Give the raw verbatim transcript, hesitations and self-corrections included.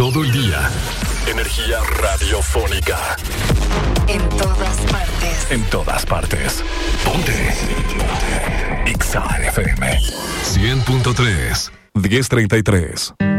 todo el día. Energía radiofónica. En todas partes. En todas partes. Ponte. Ponte. X A F M. cien punto tres. diez treinta y tres.